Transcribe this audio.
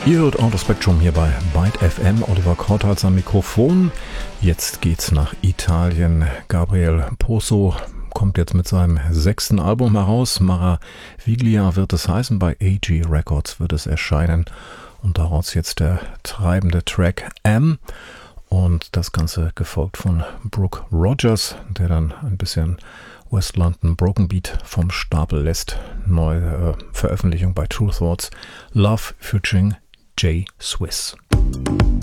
Ihr hört Out of Spectrum hier bei Byte FM. Oliver Krauthals am Mikrofon. Jetzt geht's nach Italien. Gabriel Poso kommt jetzt mit seinem 6. Album heraus. Maraviglia wird es heißen. Bei AG Records wird es erscheinen. Und daraus jetzt der treibende Track M. Und das Ganze gefolgt von Brooke Rogers, der dann ein bisschen West London Broken Beat vom Stapel lässt. Neue Veröffentlichung bei True Thoughts. Love featuring J Swiss.